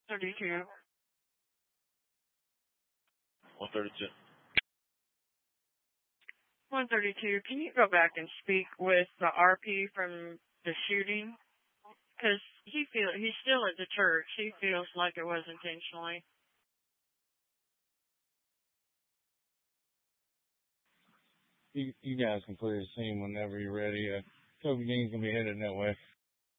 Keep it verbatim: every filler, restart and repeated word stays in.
thirty-two. one thirty-two. one thirty-two, can you go back and speak with the R P from the shooting? Because he feel he's still at the church. He feels like it was intentionally. You, you guys can clear the scene whenever you're ready. Uh, Toby Dean's going to be headed that way.